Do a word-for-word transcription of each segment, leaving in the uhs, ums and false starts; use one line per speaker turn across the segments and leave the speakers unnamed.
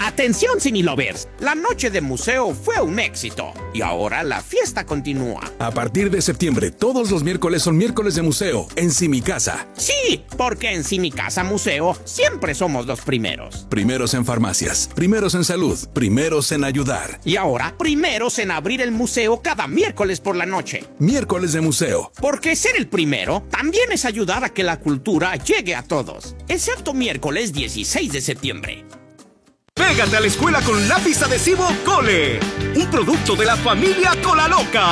Atención, Cinelovers, la noche de museo fue un éxito y ahora la fiesta continúa.
A partir de septiembre, todos los miércoles son miércoles de museo en Simicasa.
Sí, porque en Simicasa Museo siempre somos los primeros.
Primeros en farmacias, primeros en salud, primeros en ayudar.
Y ahora, primeros en abrir el museo cada miércoles por la noche.
Miércoles de museo.
Porque ser el primero también es ayudar a que la cultura llegue a todos. Excepto miércoles dieciséis de septiembre.
Pégate a la escuela con lápiz adhesivo Cole, un producto de la familia Cola Loca.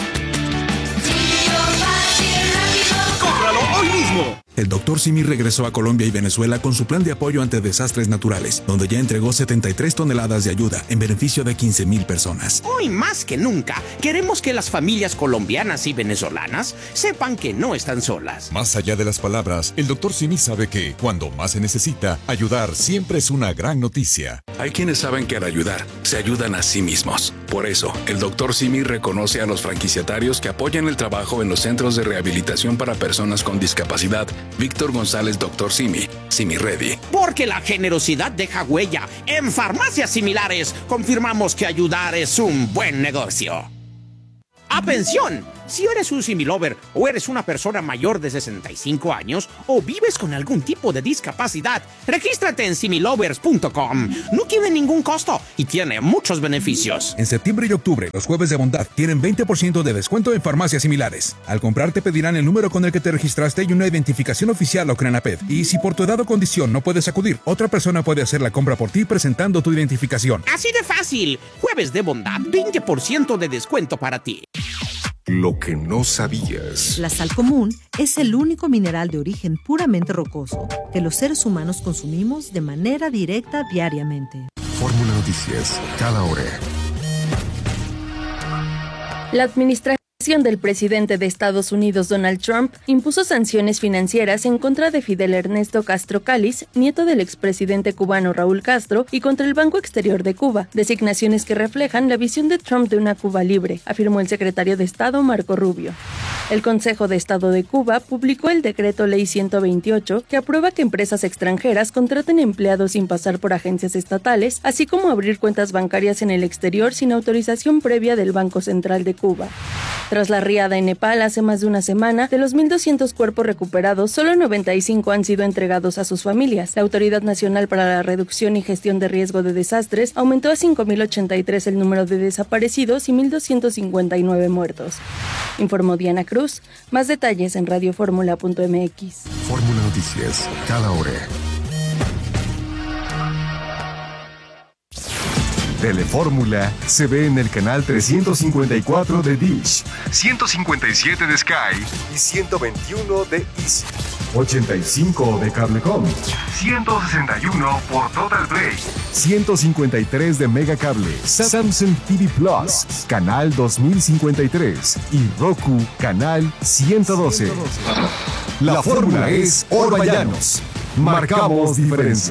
¡Cómpralo hoy mismo!
El doctor Simi regresó a Colombia y Venezuela con su plan de apoyo ante desastres naturales, donde ya entregó setenta y tres toneladas de ayuda en beneficio de quince mil personas.
Hoy más que nunca, queremos que las familias colombianas y venezolanas sepan que no están solas.
Más allá de las palabras, el doctor Simi sabe que, cuando más se necesita, ayudar siempre es una gran noticia.
Hay quienes saben que al ayudar, se ayudan a sí mismos. Por eso, el doctor Simi reconoce a los franquiciatarios que apoyan el trabajo en los centros de rehabilitación para personas con discapacidad. Víctor González, doctor Simi, Simi Ready.
Porque la generosidad deja huella. En farmacias similares, confirmamos que ayudar es un buen negocio. ¡Atención! Si eres un Similover o eres una persona mayor de sesenta y cinco años o vives con algún tipo de discapacidad, regístrate en similovers punto com. No tiene ningún costo y tiene muchos beneficios.
En septiembre y octubre, los jueves de bondad tienen veinte por ciento de descuento en farmacias similares. Al comprar te pedirán el número con el que te registraste y una identificación oficial o CRENAPED. Y si por tu edad o condición no puedes acudir, otra persona puede hacer la compra por ti presentando tu identificación.
Así de fácil. Jueves de bondad, veinte por ciento de descuento para ti.
Lo que no sabías.
La sal común es el único mineral de origen puramente rocoso que los seres humanos consumimos de manera directa diariamente.
Fórmula Noticias, cada hora.
La administración del presidente de Estados Unidos, Donald Trump, impuso sanciones financieras en contra de Fidel Ernesto Castro Cáliz, nieto del expresidente cubano Raúl Castro, y contra el Banco Exterior de Cuba, designaciones que reflejan la visión de Trump de una Cuba libre, afirmó el secretario de Estado Marco Rubio. El Consejo de Estado de Cuba publicó el decreto ley ciento veintiocho que aprueba que empresas extranjeras contraten empleados sin pasar por agencias estatales, así como abrir cuentas bancarias en el exterior sin autorización previa del Banco Central de Cuba. Tras la riada en Nepal hace más de una semana, de los mil doscientos cuerpos recuperados, solo noventa y cinco han sido entregados a sus familias. La Autoridad Nacional para la Reducción y Gestión de Riesgo de Desastres aumentó a cinco mil ochenta y tres el número de desaparecidos y mil doscientos cincuenta y nueve muertos. Informó Diana Cruz. Más detalles en radioformula punto m x.
Fórmula Noticias, cada hora. Telefórmula se ve en el canal trescientos cincuenta y cuatro de Dish, ciento cincuenta y siete de Sky y ciento veintiuno de Easy, ochenta y cinco de Cablecom, ciento sesenta y uno por Total Play, ciento cincuenta y tres de Megacable, Samsung T V Plus, canal dos mil cincuenta y tres y Roku, canal ciento doce. La fórmula es Orballanos. Marcamos diferencia.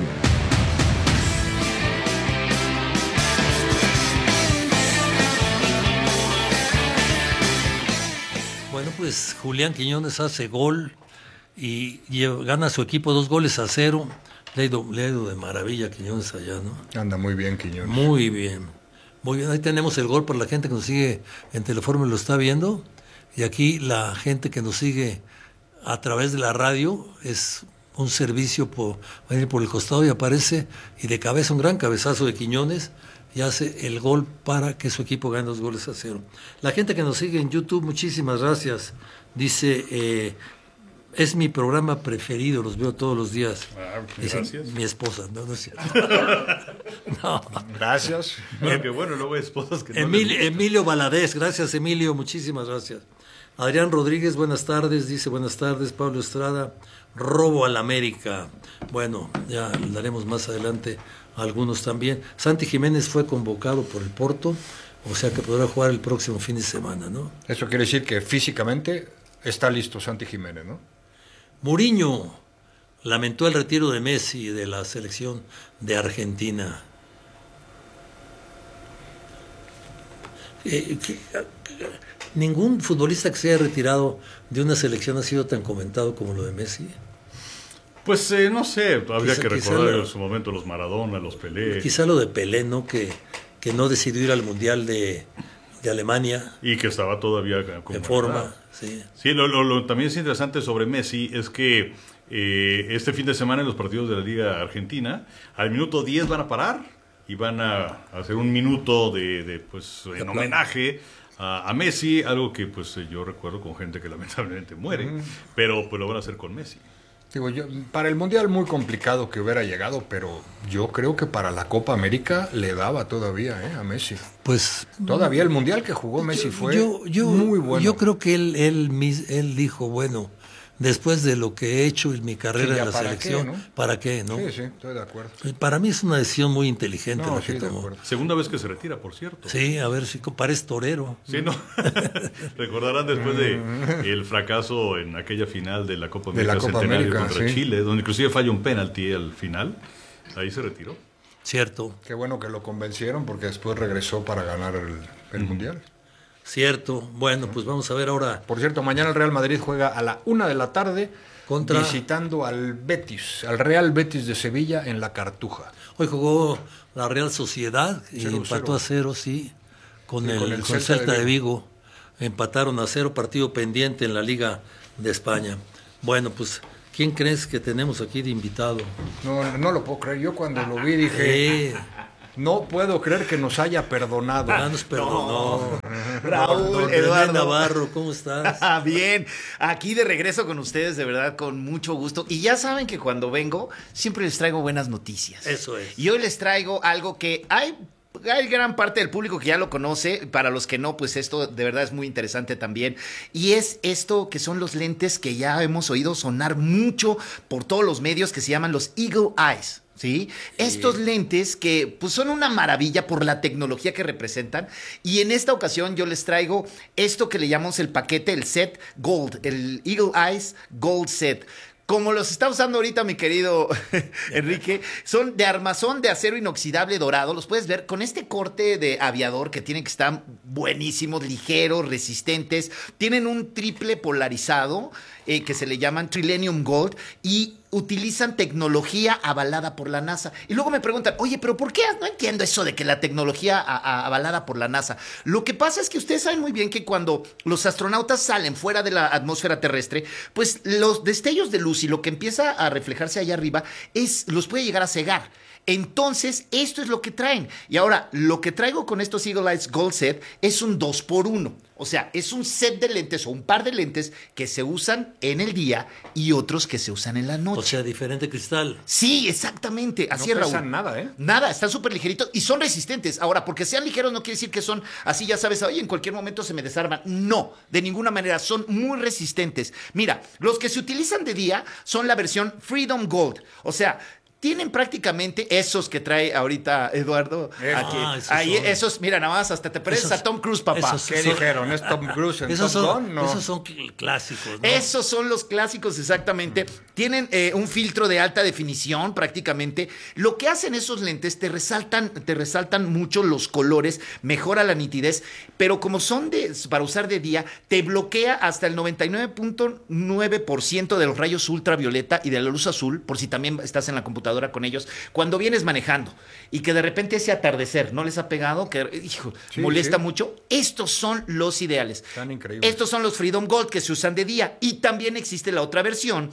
Bueno, pues Julián Quiñones hace gol y lleva, gana a su equipo dos goles a cero. Le ha ido, le ha ido de maravilla a Quiñones allá, ¿no?
Anda muy bien Quiñones.
Muy bien. Muy bien. Ahí tenemos el gol para la gente que nos sigue en Telefórmula, lo está viendo. Y aquí la gente que nos sigue a través de la radio es un servicio por, va a ir por el costado y aparece, y de cabeza un gran cabezazo de Quiñones, y hace el gol para que su equipo gane dos goles a cero. La gente que nos sigue en YouTube, muchísimas gracias. Dice, eh, es mi programa preferido, los veo todos los días.
Ah,
Dice,
gracias.
mi esposa, no, no es cierto. No.
Gracias. Bueno, que bueno, luego hay esposas que no
Emil,
les gusta.
Emilio Valadez, gracias Emilio, muchísimas gracias. Adrián Rodríguez, buenas tardes, dice buenas tardes. Pablo Estrada, robo al América. Bueno, ya le daremos más adelante a algunos también. Santi Jiménez fue convocado por el Porto, o sea que podrá jugar el próximo fin de semana, ¿no?
Eso quiere decir que físicamente está listo Santi Jiménez, ¿no?
Mourinho lamentó el retiro de Messi de la selección de Argentina. Eh, que, ningún futbolista que se haya retirado de una selección ha sido tan comentado como lo de Messi.
Pues eh, no sé, habría
Quizá-
que
quizá
recordar
lo-
en su momento los Maradona, los Pelé.
Quizá lo de Pelé, ¿no? Que, que no decidió ir al Mundial de, de Alemania.
Y que estaba todavía con
en forma, sí.
Sí, lo, lo, lo también es interesante sobre Messi es que eh, este fin de semana en los partidos de la Liga Argentina, al minuto diez van a parar y van a hacer un minuto de, de pues en homenaje a, a Messi, algo que pues yo recuerdo con gente que lamentablemente muere,
Mm.
pero pues lo van a hacer con Messi.
Digo, yo, para el Mundial muy complicado que hubiera llegado, pero yo creo que para la Copa América le daba todavía eh, a Messi.
Pues
todavía el Mundial que jugó Messi fue
yo, yo,
muy bueno.
Yo creo que él, él, mis- él dijo, bueno, después de lo que he hecho en mi carrera
Sí, ya
en la
para
selección,
qué, ¿no?
¿para qué? ¿no?
Sí, sí, estoy de acuerdo.
Para mí es una decisión muy inteligente
No,
la
sí,
que
de
tomó.
acuerdo.
Segunda vez que se retira, por cierto.
Sí, a ver si parece torero.
Sí, ¿no? Recordarán después de el fracaso en aquella final de la Copa
De
América
la Copa
Centenario
América,
contra
sí.
Chile, donde inclusive falla un penalti al final. Ahí se retiró.
Cierto.
Qué bueno que lo convencieron porque después regresó para ganar el, el Mundial.
Cierto. Bueno, pues vamos a ver ahora.
Por cierto, mañana el Real Madrid juega a la una de la tarde
Contra-
visitando al Betis, al Real Betis de Sevilla en la Cartuja.
Hoy jugó la Real Sociedad y
Cero,
empató
cero.
a cero, sí, con
Sí,
el,
con el
con
Celta
Celta
de
de Vigo. Empataron a cero, partido pendiente en la Liga de España. Bueno, pues, ¿quién crees que tenemos aquí de invitado?
No, no lo puedo creer. Yo cuando lo vi dije,
Eh,
no puedo creer que nos haya perdonado.
ya nos perdonó.
Raúl,
Don René
Eduardo.
Navarro, ¿cómo estás?
Ah, bien, aquí de regreso con ustedes, de verdad, con mucho gusto. Y ya saben que cuando vengo, siempre les traigo buenas noticias.
Eso es.
Y hoy les traigo algo que hay... Hay gran parte del público que ya lo conoce, para los que no, pues esto de verdad es muy interesante también. Y es esto que son los lentes que ya hemos oído sonar mucho por todos los medios, que se llaman los Eagle Eyes. ¿Sí? Estos lentes que pues, son una maravilla por la tecnología que representan. Y en esta ocasión yo les traigo esto que le llamamos el paquete, el set Gold, el Eagle Eyes Gold Set. Como los está usando ahorita mi querido Enrique, son de armazón de acero inoxidable dorado. Los puedes ver con este corte de aviador que tienen que estar buenísimos, ligeros, resistentes. Tienen un triple polarizado eh, que se le llaman Trilenium Gold y utilizan tecnología avalada por la NASA. Y luego me preguntan, oye, pero ¿por qué? No entiendo eso de que la tecnología a- a- avalada por la NASA. Lo que pasa es que ustedes saben muy bien que cuando los astronautas salen fuera de la atmósfera terrestre, pues los destellos de luz y lo que empieza a reflejarse allá arriba es, los puede llegar a cegar. Entonces, esto es lo que traen. Y ahora, lo que traigo con estos Eagle Eyes Gold Set es un dos por uno. O sea, es un set de lentes o un par de lentes que se usan en el día y otros que se usan en la noche.
O sea, diferente cristal.
Sí, exactamente. Así
No
es, Raúl.
pesan nada, ¿eh?
Nada, están súper ligeritos y son resistentes. Ahora, porque sean ligeros no quiere decir que son así, ya sabes, oye, en cualquier momento se me desarman. No, de ninguna manera, son muy resistentes. Mira, los que se utilizan de día son la versión Freedom Gold. O sea, tienen prácticamente esos que trae ahorita Eduardo. Aquí.
Ah, esos
Ahí,
son.
esos, mira, nada más, hasta te pareces
Esos-
a Tom Cruise, papá.
esos
¿Qué
son-
dijeron? ¿Es Tom Cruise en
Esos
Top
son,
Gun? No.
esos son cl- clásicos, ¿no?
Esos son los clásicos, exactamente. Tienen eh, un filtro de alta definición, prácticamente. Lo que hacen esos lentes, te resaltan, te resaltan mucho los colores, mejora la nitidez, pero como son de, para usar de día, te bloquea hasta el noventa y nueve punto nueve por ciento de los rayos ultravioleta y de la luz azul, por si también estás en la computadora con ellos, cuando vienes manejando y que de repente ese atardecer no les ha pegado, que hijo,
Sí,
molesta
sí.
mucho. Estos son los ideales.
Están increíbles.
Estos son los Freedom Gold que se usan de día. Y también existe la otra versión.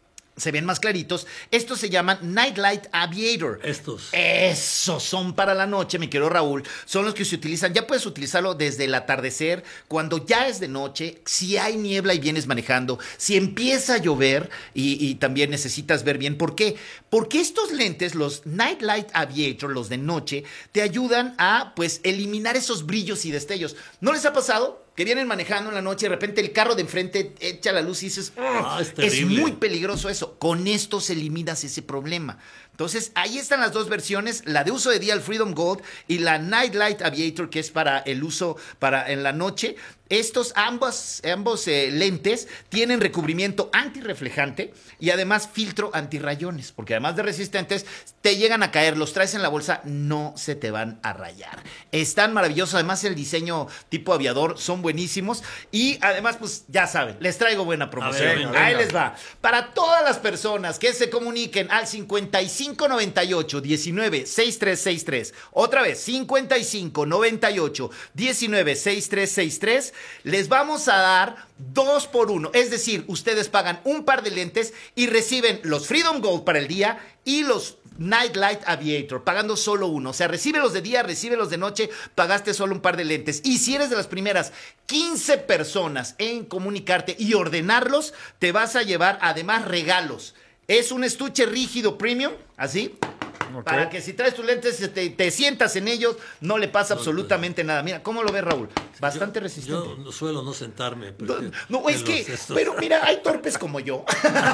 Se ven más claritos. Estos se llaman Nightlight Aviator.
Estos.
Esos son para la noche, mi querido Raúl. Son los que se utilizan. Ya puedes utilizarlo desde el atardecer, cuando ya es de noche, si hay niebla y vienes manejando, si empieza a llover y, y también necesitas ver bien. ¿Por qué? Porque estos lentes, los Nightlight Aviator, los de noche, te ayudan a, pues, eliminar esos brillos y destellos. ¿No les ha pasado? Que vienen manejando en la noche y de repente el carro de enfrente echa la luz y dices,
Ah, es
es
terrible.
muy peligroso eso. Con estos eliminas ese problema. Entonces, ahí están las dos versiones, la de uso de día, el Freedom Gold, y la Nightlight Aviator, que es para el uso para en la noche. Estos ambos, ambos eh, lentes tienen recubrimiento antirreflejante y además filtro antirrayones, porque además de resistentes, te llegan a caer, los traes en la bolsa, no se te van a rayar. Están maravillosos, además el diseño tipo aviador son buenísimos y además, pues ya saben, les traigo buena promoción.
Ver, venga,
Ahí
venga.
les va. Para todas las personas que se comuniquen al cincuenta y cinco noventa y ocho diecinueve sesenta y tres sesenta y tres, otra vez, cincuenta y cinco noventa y ocho diecinueve sesenta y tres sesenta y tres, les vamos a dar dos por uno. Es decir, ustedes pagan un par de lentes y reciben los Freedom Gold para el día y los Nightlight Aviator, pagando solo uno. O sea, recibe los de día, recibe los de noche, pagaste solo un par de lentes. Y si eres de las primeras quince personas en comunicarte y ordenarlos, te vas a llevar además regalos. Es un estuche rígido premium, así. Okay. Para que si traes tus lentes te, te sientas en ellos, no le pasa absolutamente nada. Mira, ¿cómo lo ves, Raúl? Bastante
yo,
resistente.
Yo no suelo no sentarme.
No, no es que, estos... pero mira, hay torpes como yo.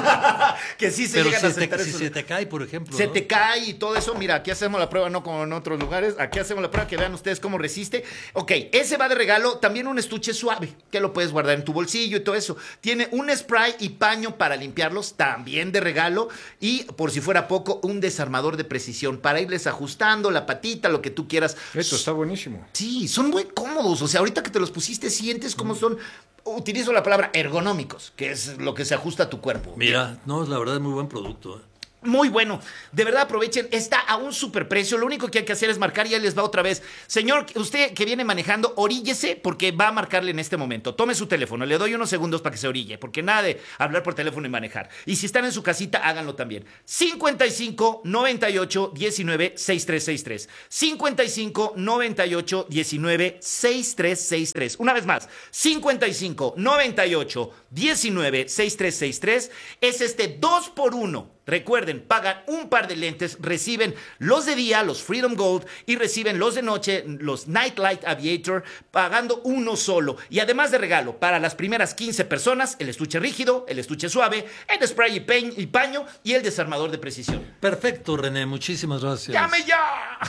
que sí se
pero
llegan
si
a sentar.
Te, si se te cae, por ejemplo.
Se
¿no?
te cae y todo eso. Mira, aquí hacemos la prueba, no como en otros lugares. Aquí hacemos la prueba, que vean ustedes cómo resiste. Ok, ese va de regalo. También un estuche suave, que lo puedes guardar en tu bolsillo y todo eso. Tiene un spray y paño para limpiarlos, también de regalo. Y, por si fuera poco, un desarmador de precisión para irles ajustando la patita, lo que tú quieras.
Esto está buenísimo.
Sí, son muy cómodos. O sea, ahorita que te los pusiste, sientes cómo son. Utilizo la palabra ergonómicos, que es lo que se ajusta a tu cuerpo.
Mira, no, la verdad es muy buen producto. ¿eh?
Muy bueno, de verdad aprovechen, está a un superprecio, lo único que hay que hacer es marcar y ya les va otra vez. Señor, usted que viene manejando, oríllese porque va a marcarle en este momento. Tome su teléfono, le doy unos segundos para que se orille, porque nada de hablar por teléfono y manejar. Y si están en su casita, háganlo también. cincuenta y cinco noventa y ocho diecinueve sesenta y tres sesenta y tres. cincuenta y cinco noventa y ocho diecinueve sesenta y tres sesenta y tres. Una vez más, cincuenta y cinco noventa y ocho diecinueve sesenta y tres sesenta y tres es este dos por uno. Recuerden, pagan un par de lentes, reciben los de día, los Freedom Gold, y reciben los de noche, los Nightlight Aviator, pagando uno solo. Y además de regalo, para las primeras quince personas, el estuche rígido, el estuche suave, el spray y, peñ, y paño y el desarmador de precisión.
Perfecto, René, muchísimas gracias.
¡Llame ya!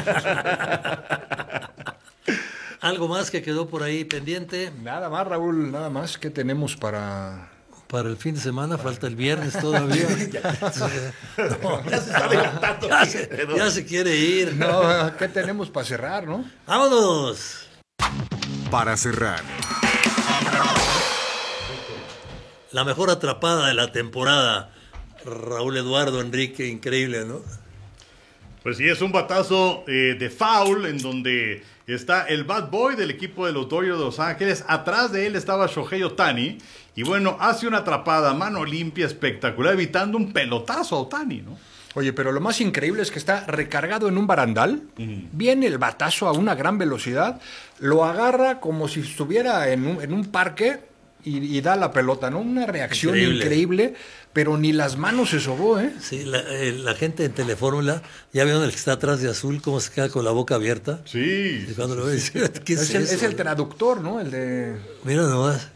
¿Algo más que quedó por ahí pendiente?
Nada más, Raúl, nada más. ¿Qué tenemos para...?
Para el fin de semana, falta el viernes todavía.
ya, no, ya se está adelantando.
Ya se, ya se quiere ir.
No, ¿qué tenemos para cerrar, no?
¡Vámonos!
Para cerrar.
La mejor atrapada de la temporada. Raúl Eduardo Enrique, increíble, ¿no?
Pues sí, es un batazo eh, de foul en donde está el bad boy del equipo de los Dodgers de Los Ángeles. Atrás de él estaba Shohei Ohtani. Y bueno, hace una atrapada a mano limpia espectacular, evitando un pelotazo a Ohtani, ¿no?
Oye, pero lo más increíble es que está recargado en un barandal. Uh-huh. Viene el batazo a una gran velocidad. Lo agarra como si estuviera en un, en un parque y, y da la pelota, ¿no? Una reacción increíble. increíble, pero ni las manos se sobó, ¿eh?
Sí, la, eh, la gente en Telefórmula, ¿ya vieron el que está atrás de azul, cómo se queda con la boca abierta?
Sí.
Y cuando lo ves, ¿qué es,
es,
eso?
El, es el traductor, ¿no? El de...
Mira nomás.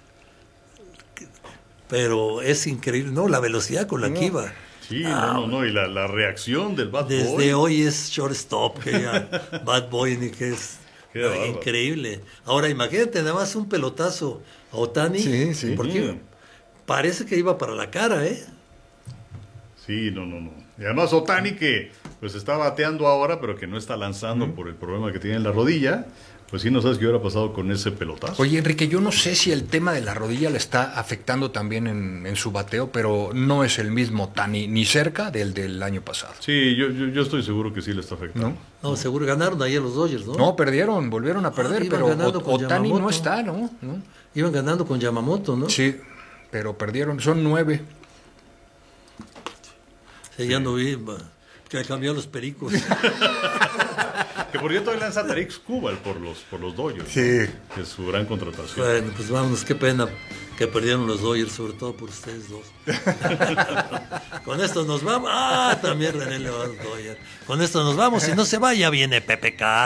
Pero es increíble, ¿no? La velocidad con la no. que iba.
Sí, ah, no, no, no, y la, la reacción del Bad
desde
Boy.
Desde hoy es shortstop, que ya Bad Boy, ni que es no, increíble. Ahora, imagínate, nada más un pelotazo a Ohtani.
Sí, sí.
Porque
sí.
parece que iba para la cara, ¿eh?
Sí, no, no, no. Y además Ohtani que pues está bateando ahora, pero que no está lanzando uh-huh. por el problema que tiene en la rodilla. Pues sí, no sabes qué hubiera pasado con ese pelotazo.
Oye, Enrique, yo no sé si el tema de la rodilla le está afectando también en, en su bateo, pero no es el mismo Ohtani, ni cerca del del año pasado.
Sí, yo, yo, yo estoy seguro que sí le está afectando.
No,
no seguro ganaron ayer los Dodgers, ¿no?
No, perdieron, volvieron a perder, ah, pero Ohtani no está, ¿no? ¿no?
Iban ganando con Yamamoto, ¿no?
Sí, pero perdieron, son nueve.
Sí, ya no vi, que cambió los pericos.
Que por cierto, hoy lanza Tarik Skubal por los, por los Dodgers.
Sí.
¿No? Que es su gran contratación.
Bueno, pues vámonos, qué pena que perdieron los Dodgers, sobre todo por ustedes dos. Con esto nos vamos. Ah, también René le va a los Dodgers. Con esto nos vamos y no se vaya, viene Pepe K.